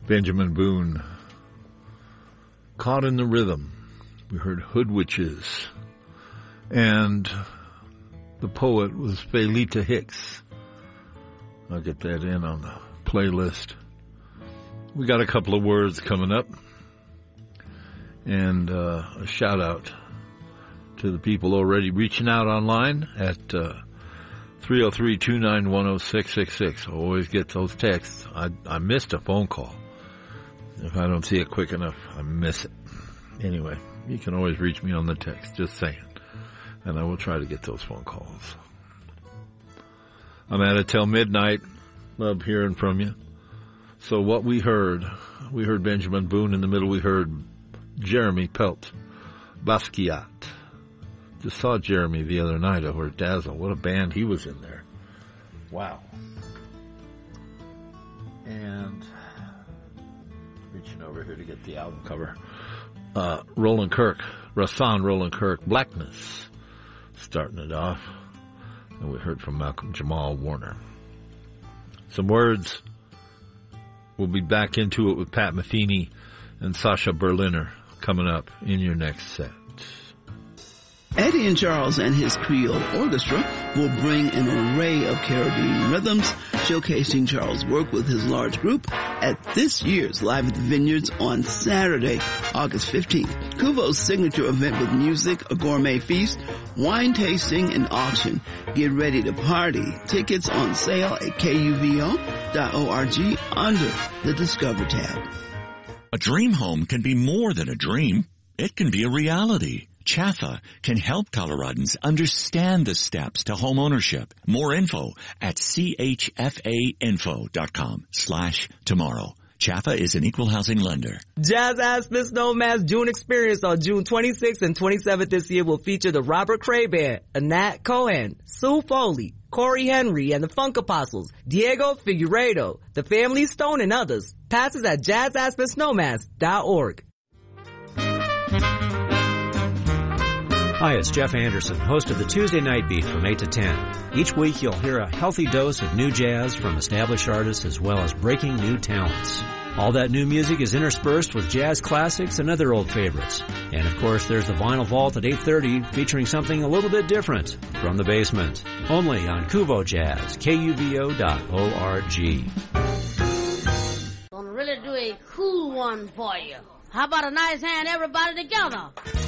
Benjamin Boone. Caught in the Rhythm. We heard Hood Witches. And the poet was Felita Hicks. I'll get that in on the playlist. We got a couple of words coming up. And a shout out to the people already reaching out online at 303-291-0666. I always get those texts. I missed a phone call. If I don't see it quick enough, I miss it. Anyway, you can always reach me on the text, just saying. And I will try to get those phone calls. I'm at it till midnight. Love hearing from you. So what we heard Benjamin Boone in the middle. We heard Jeremy Pelt, Basquiat. Just saw Jeremy the other night over at Dazzle. What a band he was in there. Wow. And reaching over here to get the album cover. Roland Kirk, Rahsaan Roland Kirk, Blackness, starting it off. And we heard from Malcolm Jamal Warner. Some words. We'll be back into it with Pat Metheny and Sasha Berliner coming up in your next set. Eddie and Charles and his Creole Orchestra will bring an array of Caribbean rhythms, showcasing Charles' work with his large group at this year's Live at the Vineyards on Saturday, August 15th. Kuvo's signature event with music, a gourmet feast, wine tasting, and auction. Get ready to party. Tickets on sale at kuvo.org under the Discover tab. A dream home can be more than a dream. It can be a reality. Chaffa can help Coloradans understand the steps to home ownership. More info at chfainfo.com/tomorrow. Chaffa is an equal housing lender. Jazz Aspen Snowman's June Experience on June 26th and 27th this year will feature the Robert Cray Band, Anat Cohen, Sue Foley, Corey Henry and the Funk Apostles, Diego Figueiredo, the Family Stone, and others. Passes at jazzaspensnowmass.org. Hi, it's Jeff Anderson, host of the Tuesday Night Beat from 8 to 10. Each week you'll hear a healthy dose of new jazz from established artists as well as breaking new talents. All that new music is interspersed with jazz classics and other old favorites. And of course there's the Vinyl Vault at 8:30 featuring something a little bit different from the basement. Only on Kuvo Jazz, KUVO.org. Gonna really do a cool one for you. How about a nice hand, everybody together?